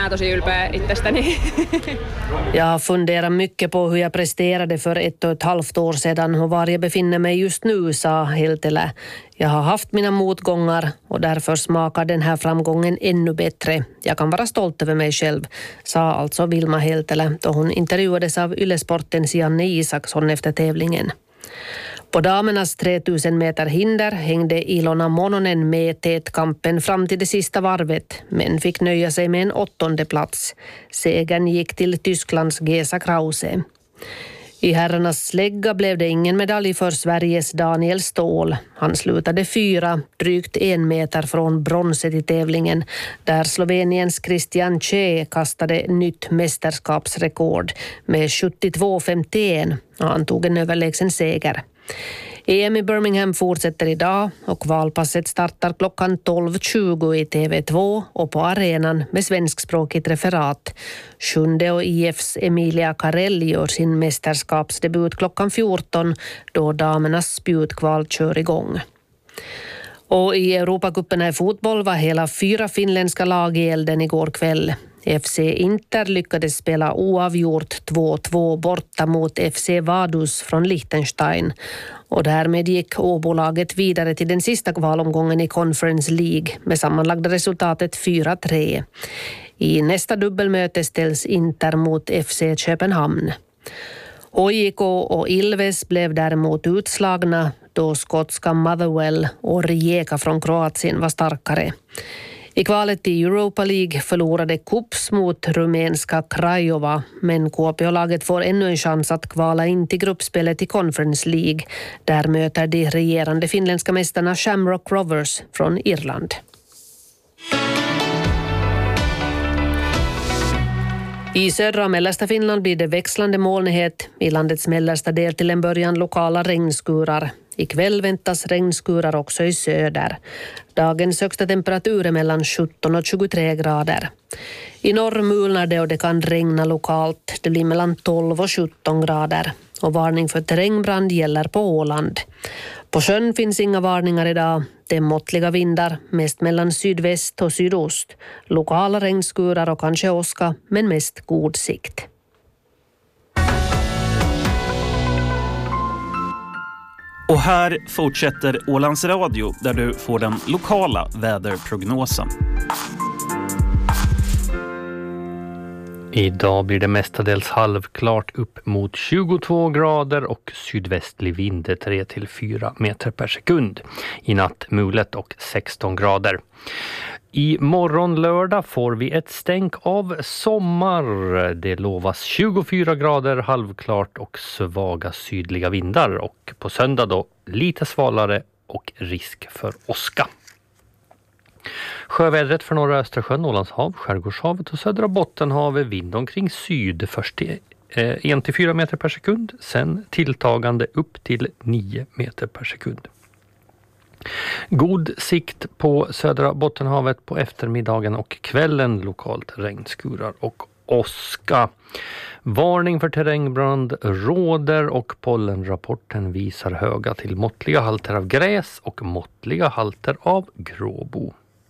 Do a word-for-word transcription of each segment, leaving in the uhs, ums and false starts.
tänään tosi ylpeä itsestäni. Jag har funderat mycket på hur jag presterade för ett och ett halvt år sedan och var jag befinner mig just nu, sa Heltelä. Jag har haft mina motgångar och därför smakar den här framgången ännu bättre. Jag kan vara stolt över mig själv, sa alltså Vilma Heltelä då hon intervjuades av Yle-sportens Janne Isaksson efter tävlingen. På damernas tretusen meter hinder hängde Ilona Mononen med tätkampen fram till det sista varvet, men fick nöja sig med en åttonde plats. Segern gick till Tysklands Gesa Krause. I herrarnas slägga blev det ingen medalj för Sveriges Daniel Ståhl. Han slutade fyra, drygt en meter från bronset i tävlingen, där Sloveniens Christian Che kastade nytt mästerskapsrekord med sjuttiotvå femtioen och han tog en överlägsen seger. E M i Birmingham fortsätter idag och kvalpasset startar klockan tolv tjugo i T V två och på arenan med svenskspråkigt referat. Sjunde och I F:s Emilia Karell gör sin mästerskapsdebut klockan fjorton då damernas spjutkval kör igång. Och i Europacuperna i fotboll var hela fyra finländska lag i elden igår kväll. F C Inter lyckades spela oavgjort två två borta mot F C Vaduz från Liechtenstein. Och därmed gick Åbolaget vidare till den sista kvalomgången i Conference League med sammanlagda resultatet fyra tre. I nästa dubbelmöte ställs Inter mot F C Köpenhamn. H J K och Ilves blev däremot utslagna då skotska Motherwell och Rijeka från Kroatien var starkare. I kvalet i Europa League förlorade Kups mot rumänska Craiova, men K P O-laget får ännu en chans att kvala in till gruppspelet i Conference League. Där möter de regerande finländska mästarna Shamrock Rovers från Irland. I södra och mellersta Finland blir det växlande molnighet. I landets mellersta del till en början lokala regnskurar. Ikväll väntas regnskurar också i söder. Dagens högsta temperatur är mellan sjutton och tjugotre grader. I norr mulnar det och det kan regna lokalt. Det blir mellan tolv och sjutton grader. Och varning för terrängbrand gäller på Åland. På sjön finns inga varningar idag. Det är måttliga vindar, mest mellan sydväst och sydost. Lokala regnskurar och kanske åska, men mest god sikt. Och här fortsätter Ålands Radio där du får den lokala väderprognosen. Idag blir det mestadels halvklart upp mot tjugotvå grader och sydvästlig vind tre till fyra meter per sekund. I natt mulet och sexton grader. I morgon lördag får vi ett stänk av sommar. Det lovas tjugofyra grader, halvklart och svaga sydliga vindar. Och på söndag då lite svalare och risk för åska. Sjövädret för norra Östersjön, Ålands hav, Skärgårdshavet och södra Bottenhavet, vind omkring syd. Först till en till fyra meter per sekund, sen tilltagande upp till nio meter per sekund. God sikt på södra Bottenhavet på eftermiddagen och kvällen, lokalt regnskurar och åska. Varning för terrängbrand råder och pollenrapporten visar höga till måttliga halter av gräs och måttliga halter av gråbo.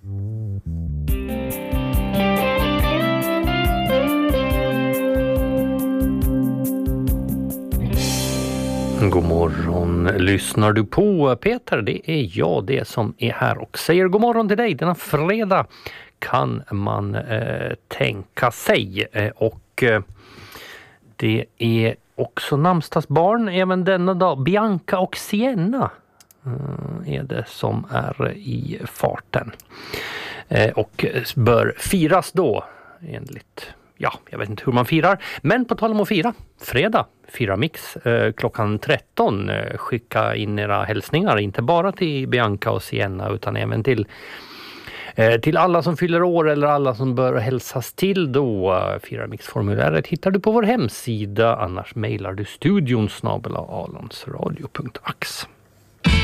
God morgon, lyssnar du på Peter? Det är jag det som är här och säger god morgon till dig. Denna fredag kan man eh, tänka sig eh, och eh, det är också namnsdagsbarn även denna dag. Bianca och Sienna eh, är det som är i farten eh, och bör firas då enligt... Ja, jag vet inte hur man firar. Men på tal om att fira, fredag, fira mix eh, klockan tretton. Eh, skicka in era hälsningar, inte bara till Bianca och Sienna utan även till, eh, till alla som fyller år eller alla som bör hälsas till då. Eh, fira mix-formuläret hittar du på vår hemsida, annars mejlar du studion snabel-a alandsradio punkt ax.